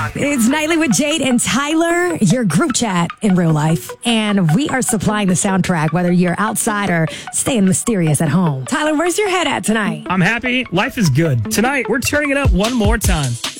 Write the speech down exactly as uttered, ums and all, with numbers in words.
It's Nightly with Jade and Tyler, your group chat in real life. And we are supplying the soundtrack, whether you're outside or staying mysterious at home. Tyler, where's your head at tonight? I'm happy. Life is good. Tonight, we're turning it up one more time.